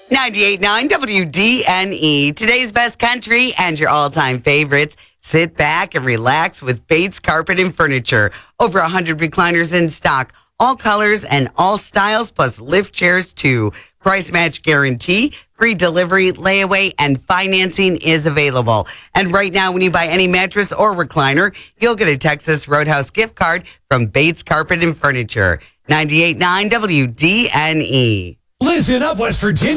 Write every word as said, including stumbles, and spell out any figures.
ninety-eight point nine W D N E, today's best country and your all-time favorites. Sit back and relax with Bates Carpet and Furniture. Over one hundred recliners in stock, all colors and all styles, plus lift chairs too. Price match guarantee, free delivery, layaway, and financing is available. And right now, when you buy any mattress or recliner, you'll get a Texas Roadhouse gift card from Bates Carpet and Furniture. ninety-eight point nine W D N E. Listen up, West Virginia.